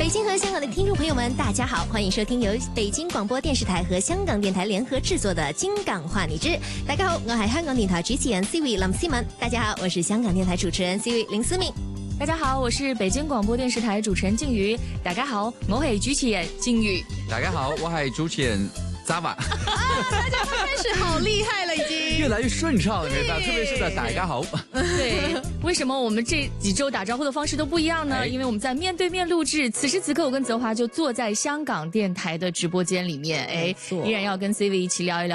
北京和香港的听众朋友们，大家好，欢迎收听由北京廣播電視台和香港電台聯合製作的《京港話你知》。大家好，我係香港電台主持人 Siri 林思敏。大家好，我是香港電台主持人 Siri 林思敏。 大家好，我是北京廣播電視台主持人靜瑜。大家好，我係主持人靜瑜。 大家好，我係主持人Zava。 大家開始好厲害了，已經越來越順暢了，沒辦法，特別是在大家好。 對，為什麼我們這幾周打招呼的方式都不一樣呢？因為我們在面對面錄製。此時此刻，我跟澤華就坐在香港電台的直播間裡面，依然要跟 CV 一起聊一聊。